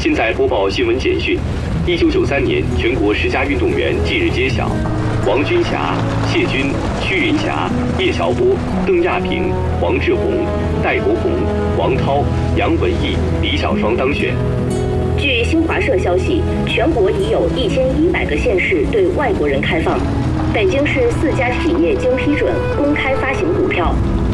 现在播报新闻简讯：1993年全国10佳运动员近日揭晓，王军霞、谢军、屈云霞、叶晓波、邓亚萍、黄志宏、戴国宏、王涛、杨文艺、李小双当选。 据新华社消息，全国已有1100个县市对外国人开放，北京市4家企业经批准公开发行股票。